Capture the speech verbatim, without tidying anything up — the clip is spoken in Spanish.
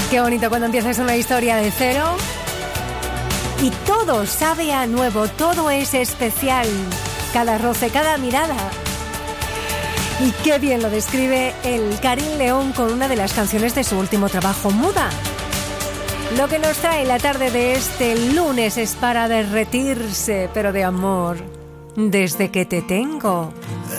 Qué bonito cuando empiezas una historia de cero y todo sabe a nuevo, todo es especial, cada roce, cada mirada. Y qué bien lo describe el Karim León con una de las canciones de su último trabajo, Muda. Lo que nos trae la tarde de este lunes es para derretirse, pero de amor, desde que te tengo.